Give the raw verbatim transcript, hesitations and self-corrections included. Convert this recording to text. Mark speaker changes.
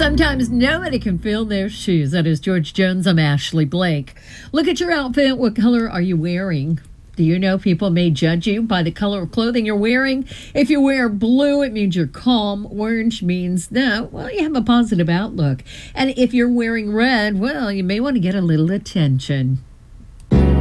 Speaker 1: Sometimes nobody can fill their shoes. That is George Jones. I'm Ashley Blake. Look at your outfit. What color are you wearing? Do you know people may judge you by the color of clothing you're wearing? If you wear blue, it means you're calm. Orange means, no, well, you have a positive outlook. And if you're wearing red, well, you may want to get a little attention.